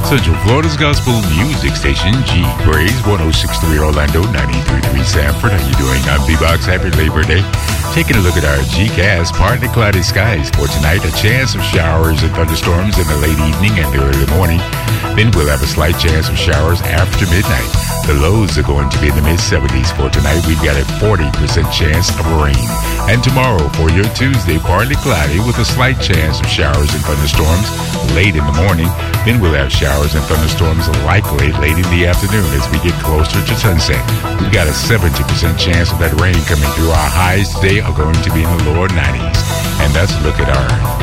Central Florida's Gospel Music Station, G Praise, 106.3 Orlando, 93.3 Sanford. How you doing? I'm B-Box. Happy Labor Day. Taking a look at our G-Cast, partly cloudy skies for tonight. A chance of showers and thunderstorms in the late evening and the early morning. Then we'll have a slight chance of showers after midnight. The lows are going to be in the mid-70s for tonight. We've got a 40% chance of rain. And tomorrow for your Tuesday, partly cloudy with a slight chance of showers and thunderstorms late in the morning. Then we'll have showers and thunderstorms likely late in the afternoon as we get closer to sunset. We've got a 70% chance of that rain coming through. Our highs today are going to be in the lower 90s. And that's a look at our